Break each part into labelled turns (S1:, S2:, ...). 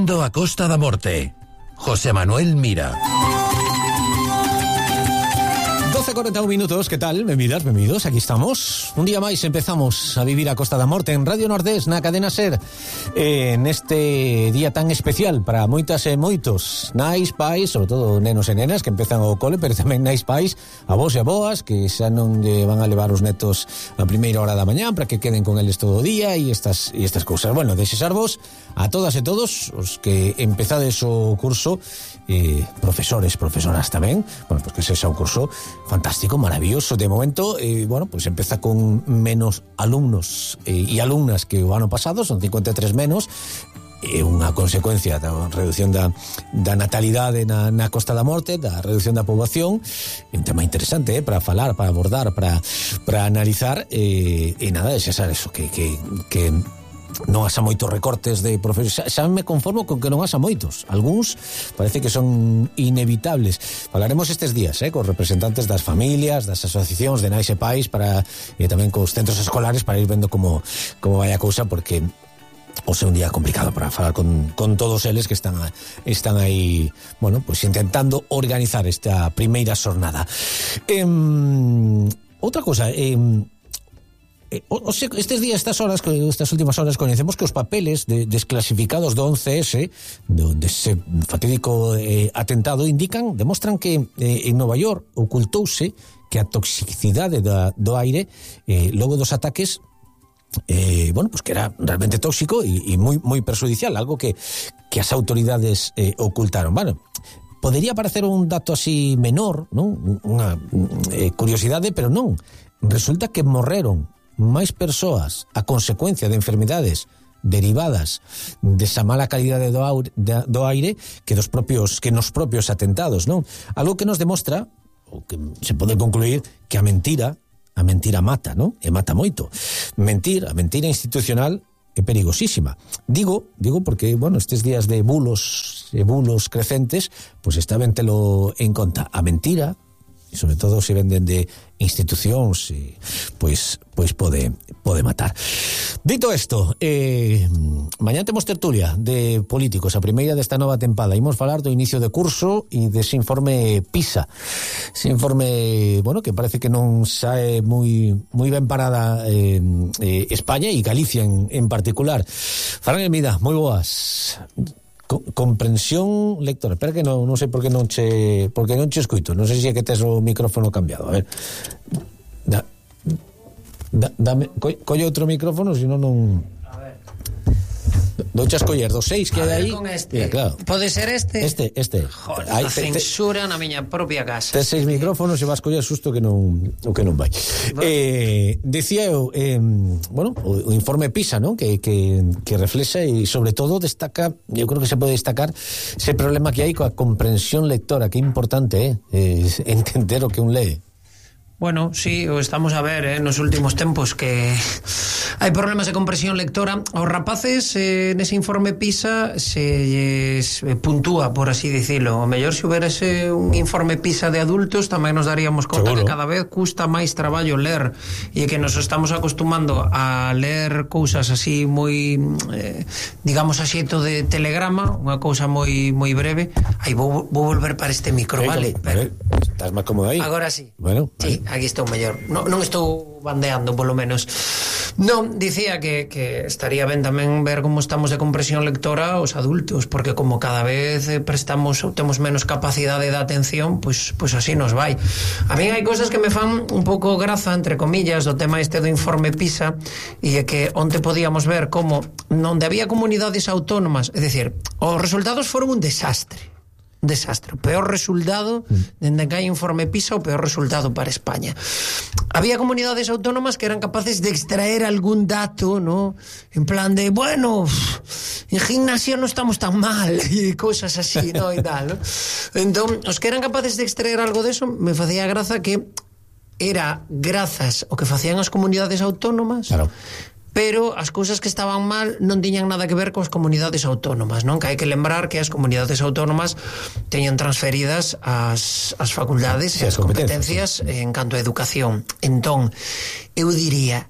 S1: Bem-vindo a Costa da Morte. José Manuel Mira.
S2: 12:41 minutos, ¿qué tal? Benvidos, aquí estamos. Un día máis empezamos a vivir a Costa da Morte en Radio Nordés, na cadena SER, neste día tan especial para moitas e moitos nais, pais, sobre todo nenos e nenas que empezan o cole, pero tamén nais, pais, avós e aboas que xa non lle van a levar os netos a primeira hora da mañán para que queden con eles todo o día e estas cousas. Bueno, desexarvos a todas e todos os que empezades o curso, profesores, profesoras tamén, bueno, pues que sexa un curso fantástico, maravilloso de momento. Bueno, pues empeza con menos alumnos e alumnas que o ano pasado, son 53 menos, unha consecuencia da reducción da natalidade na Costa da Morte, da reducción da poboación. Un tema interesante para falar, para abordar, para analizar, e nada, desexar eso, que non haxa moitos recortes de profesores. Xa me conformo con que non haxa moitos. Algúns parece que son inevitables. Falaremos estes días cos representantes das familias, das asociacións de nais e pais, e tamén cos centros escolares, para ir vendo como vai a cousa, porque o sea un día complicado para falar con todos eles que están aí, bueno, pues intentando organizar esta primeira xornada. Outra cousa, estes días, estas últimas horas, coñecemos que os papeles desclasificados do 11S, dese fatídico atentado, demostran que en Nova York ocultouse que a toxicidade do aire logo dos ataques, bueno, pues que era realmente tóxico e moi perxudicial, algo que as autoridades ocultaron. Bueno, podería parecer un dato así menor, non? Unha curiosidade, pero non. Resulta que morreron máis persoas a consecuencia de enfermidades derivadas desa mala calidade do aire que nos propios atentados, non? Algo que nos demostra, ou que se pode concluir, que a mentira mata, non? E mata moito. A mentira institucional é perigosísima. Digo porque, bueno, estes días de bulos crecentes, pues está ben telo en conta. A mentira, e sobre todo se venden de institucións, pois pode matar. Dito isto, mañá temos tertulia de políticos, a primeira desta nova tempada. Imos falar do inicio de curso e dese informe PISA. Ese informe, bueno, que parece que non sae moi ben parada España e Galicia en particular. Fran Elmida, moi boas. Comprensión lectora. Espera que non sei por que non che escoito. Non sei se é que tes o micrófono cambiado. A ver. Dame, colle outro micrófono, senón non. A ver. Douchas coller dos 6 que hai aí.
S3: Con este.
S2: Mira, claro.
S3: Pode ser este?
S2: Este.
S3: Joder, a censura na miña propia casa.
S2: Tes 6 micrófonos e vas coller susto que non vai. Decía eu, bueno, o informe PISA, ¿no? Que reflexa e sobre todo destaca, eu creo que se pode destacar ese problema que hai coa comprensión lectora, que é importante, entender o que un lee.
S3: Bueno, sí, o estamos a ver nos últimos tempos que hai problemas de comprensión lectora. Os rapaces nese informe PISA se puntúa, por así dicilo. O mellor se houbérase un informe PISA de adultos tamén nos daríamos conta. Seguro. Que cada vez custa máis traballo ler e que nos estamos acostumando a ler cousas así moi digamos a xeito de telegrama, unha cousa moi breve. Aí vou volver para este micro, vale?
S2: Estás máis cómodo aí?
S3: Agora sí.
S2: Bueno,
S3: sí. Aquí estou mellor. Non estou bandeando, polo menos. Non, dicía que estaría ben tamén ver como estamos de comprensión lectora os adultos, porque como cada vez temos menos capacidade de atención, pois así nos vai. A min hai cousas que me fan un pouco graza, entre comillas, do tema este do informe PISA, e é que onte podíamos ver como onde había comunidades autónomas, é dicir, os resultados foron un desastre. O peor resultado dende que hai informe PISA, o peor resultado para España. Había comunidades autónomas que eran capaces de extraer algún dato, ¿no? En plan de, bueno, en gimnasia non estamos tan mal e cosas así, ¿no? E tal, ¿no? Entón, os que eran capaces de extraer algo de eso, me facía graza que era grazas o que facían as comunidades autónomas. Claro. Pero as cousas que estaban mal non tiñan nada que ver coas comunidades autónomas, non? Que hai que lembrar que as comunidades autónomas teñen transferidas as facultades e as competencias en canto a educación. Entón, eu diría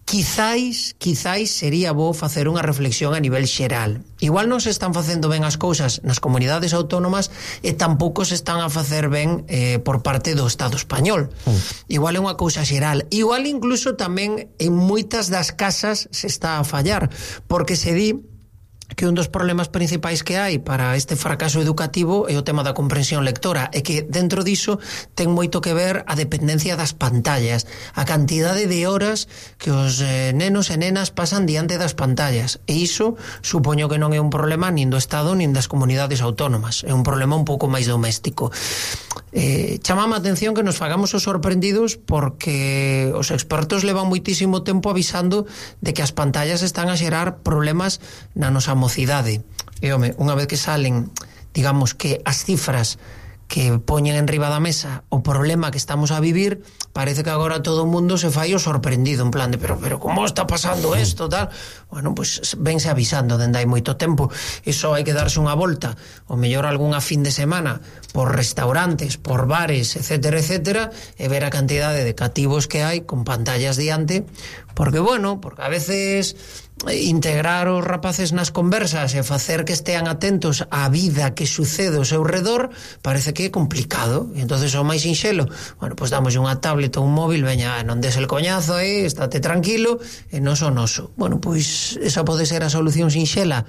S3: quizáis sería bo facer unha reflexión a nivel xeral. Igual non se están facendo ben as cousas nas comunidades autónomas e tampouco se están a facer ben por parte do Estado español. Igual é unha cousa xeral. Igual incluso tamén en moitas das casas se está a fallar, porque se di que un dos problemas principais que hai para este fracaso educativo é o tema da comprensión lectora, e que dentro diso ten moito que ver a dependencia das pantallas, a cantidade de horas que os nenos e nenas pasan diante das pantallas, e iso supoño que non é un problema nin do Estado nin das comunidades autónomas, é un problema un pouco máis doméstico. Chamame a atención que nos fagamos os sorprendidos, porque os expertos levan moitísimo tempo avisando de que as pantallas están a xerar problemas na nosa mocidade. E, home, unha vez que salen, digamos que as cifras que poñen en riba da mesa o problema que estamos a vivir, parece que agora todo o mundo se fai o sorprendido, en plan de, pero como está pasando isto, tal? Bueno, pues vense avisando dende hai moito tempo, e só hai que darse unha volta, ou mellor algunha fin de semana, por restaurantes, por bares, etcétera, etcétera, e ver a cantidade de cativos que hai con pantallas diante, porque, bueno, porque a veces integrar os rapaces nas conversas e facer que estean atentos á vida que sucede ao seu redor parece que é complicado, e entonces o máis sinxelo, bueno, pois damos unha tablet ou un móvil, veña, non des el coñazo, estate tranquilo, e non son oso. Bueno, pois esa pode ser a solución sinxela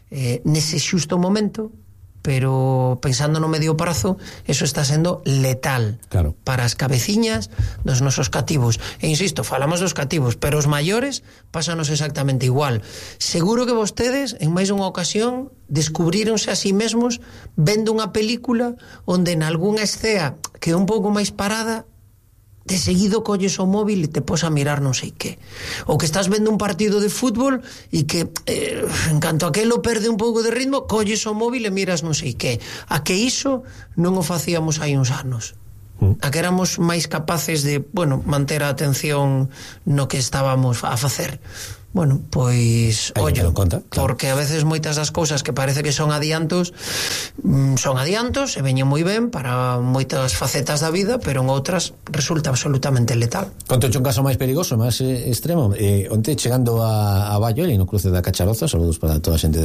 S3: nese xusto momento, pero pensando no medio prazo, eso está sendo letal, claro, para as cabeciñas dos nosos cativos. E insisto, falamos dos cativos, pero os maiores pásanos exactamente igual. Seguro que vostedes, en máis dunha ocasión, descubríronse a sí mesmos vendo unha película onde en algunha escena que é un pouco máis parada, de seguido colles o móvil e te pos a mirar non sei que. Ou que estás vendo un partido de fútbol e que, en canto aquelo perde un pouco de ritmo, colles o móvil e miras non sei que. A que iso non o facíamos hai uns anos. A que éramos máis capaces de, bueno, manter a atención no que estábamos a facer. Bueno, pois, ollo, claro, porque a veces moitas das cousas que parece que son adiantos e veñen moi ben para moitas facetas da vida, pero en outras resulta absolutamente letal.
S2: Conto un caso máis perigoso, máis extremo. Onte, chegando a Baio, e no cruce da Cacharoza, saludos para toda a xente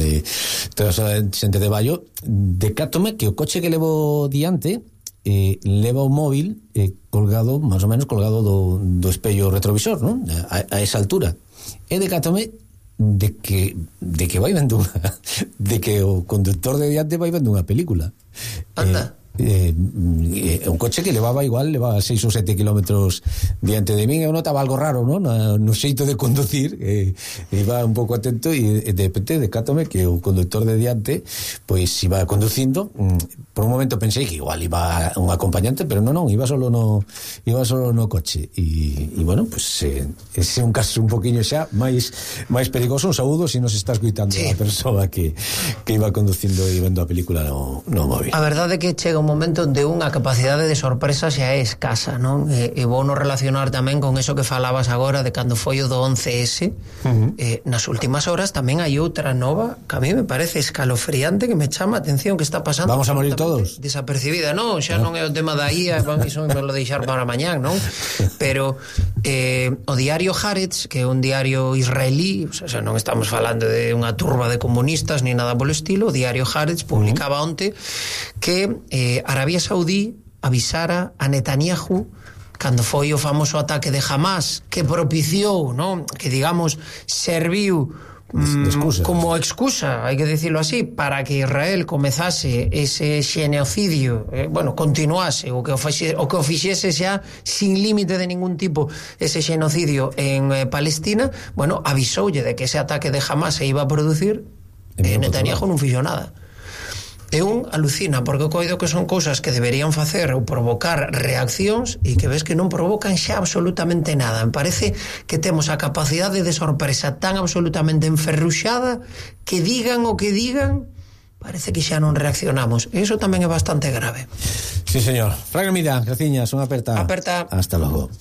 S2: de Baio, decátome que o coche que levo diante leva o móvil colgado, máis ou menos colgado do espello retrovisor, non? A esa altura. E decátome de que vai vendo de que o conductor de diante vai vendo unha película.
S3: Anda.
S2: Un coche que levaba 6 ou 7 kilómetros diante de min. Eu notaba algo raro, ¿no? No xeito de conducir, iba un pouco atento, e de repente decátome que o conductor de diante pois iba conducindo. Por un momento pensei que igual iba un acompañante, pero non, iba solo no coche. E bueno, pues ese é un caso un poquinho xa máis perigoso. Un saúdo se nos está escuitando, sí, a persoa que iba conducindo e vendo a película no móvil.
S3: A verdade é que chega un momento onde unha capacidade de sorpresa xa é escasa, non? E vou no relacionar tamén con eso que falabas agora de cando foi o do 11S. Nas últimas horas tamén hai outra nova que a mí me parece escalofriante, que me chama a atención, que está pasando.
S2: Vamos a morir todos
S3: desapercibida, non? Xa non é o tema da IA, iso me lo deixar para mañán, non? Pero o diario Haaretz, que é un diario israelí, o sea, non estamos falando de unha turba de comunistas ni nada polo estilo, o diario Haaretz publicaba onte que Arabia Saudí avisara a Netanyahu cando foi o famoso ataque de Hamas, que propiciou, non? Que, digamos, serviu como excusa, hai que dicirlo así, para que Israel comezase ese xenocidio, continuase o que o fixese xa sin límite de ningún tipo ese xenocidio en Palestina. Bueno, avisoulle de que ese ataque de Hamas se iba a producir, e Netanyahu non fixo nada. É un alucina, porque coido que son cousas que deberían facer ou provocar reaccións e que ves que non provocan xa absolutamente nada. Me parece que temos a capacidade de sorpresa tan absolutamente enferruxada que digan o que digan, parece que xa non reaccionamos. E iso tamén é bastante grave.
S2: Sí, señor. Fraga Mida, graciñas, unha aperta. Hasta logo.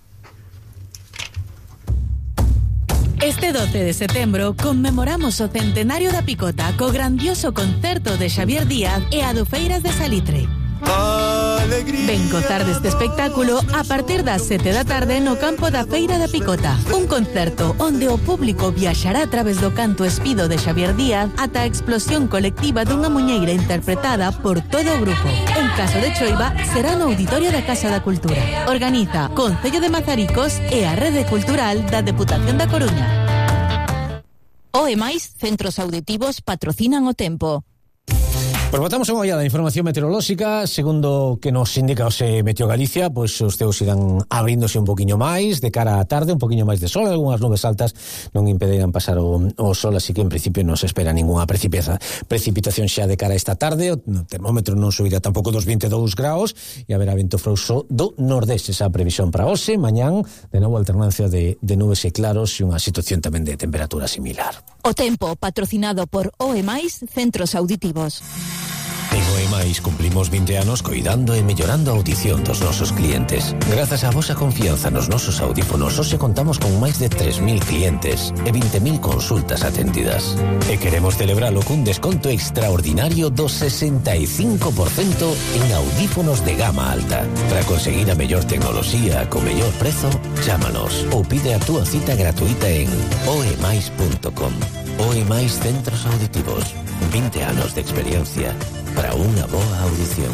S4: Este 12 de setembro conmemoramos o centenario da Picota co grandioso concerto de Xavier Díaz e Adufeiras de Salitre. Ven gozar deste espectáculo a partir das 7 da tarde no campo da Feira da Picota. Un concerto onde o público viaxará a través do canto espido de Xavier Díaz ata a explosión colectiva dunha muñeira interpretada por todo o grupo. En caso de choiva, será no Auditorio da Casa da Cultura. Organiza Concello de Mazaricos e a Rede Cultural da Deputación da Coruña.
S5: O e máis centros auditivos patrocinan o tempo.
S2: Pois botamos unha ollada da información meteorolóxica. Segundo que nos indica o Meteo Galicia, pois os teus irán abríndose un poquinho máis de cara á tarde, un poquinho máis de sol, algunhas nubes altas non impedirán pasar o sol, así que en principio non se espera ninguna precipitación xa de cara a esta tarde. O termómetro non subirá tampouco dos 22 graus e haberá vento frouxo do nordeste. Esa previsión para hoxe, mañán, de novo alternancia de nubes e claros e unha situación tamén de temperatura similar.
S5: O tempo patrocinado por O e máis centros auditivos.
S1: En OEMAIS cumplimos 20 anos coidando e mellorando a audición dos nosos clientes. Grazas á vosa confianza nos nosos audífonos, hoxe contamos con máis de 3.000 clientes e 20.000 consultas atendidas. E queremos celebralo cun desconto extraordinario do 65% en audífonos de gama alta. Para conseguir a mellor tecnoloxía co mellor prezo, chámanos ou pide a túa cita gratuita en oemais.com. OEMAIS Centros Auditivos. 20 anos de experiencia para unha boa audición.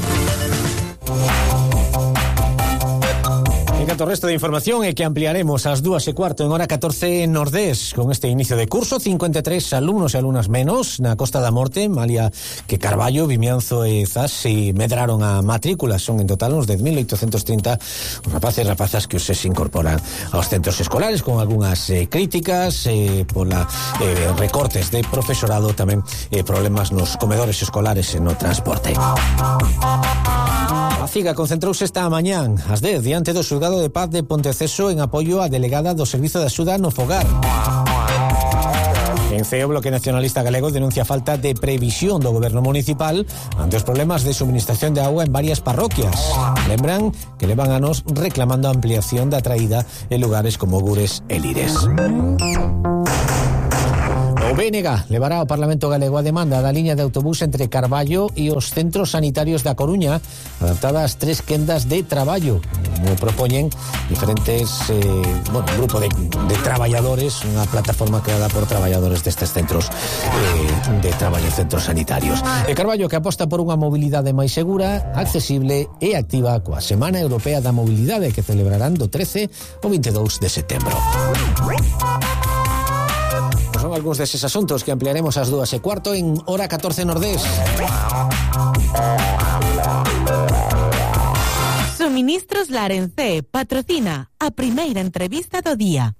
S2: En canto ao resto de información é que ampliaremos ás 2:15 en hora 14 en Nordés con este inicio de curso. 53 alumnos e alumnas menos na Costa da Morte, malia que Carballo, Vimianzo e Zas se medraron a matrícula. Son en total uns 10.830 os rapaces e rapazas que se incorporan aos centros escolares, con algunhas críticas pola recortes de profesorado, tamén problemas nos comedores escolares e no transporte. A CIGA concentrouse esta mañán ás 10 diante do Xulgado de Paz de Ponteceso en apoio á delegada do Servizo de Axuda no Fogar. En CEO, o Bloque Nacionalista Galego denuncia a falta de previsión do goberno municipal ante os problemas de suministración de agua en varias parroquias. Lembran que levan anos reclamando a ampliación da traída en lugares como Gures e Lires. O BNG levará ao Parlamento Galego a demanda da liña de autobús entre Carballo e os centros sanitarios da Coruña, adaptada ás 3 quendas de traballo, como propoñen diferentes un grupo de traballadores, unha plataforma creada por traballadores destes centros de traballo, centros sanitarios. E Carballo, que aposta por unha mobilidade máis segura, accesible e activa coa Semana Europea da Mobilidade, que celebrarán do 13 ao 22 de setembro. Son algúns deses asuntos que ampliaremos ás 2:15 en hora 14 Nordés.
S4: Suministros Larencé patrocina a primeira entrevista do día.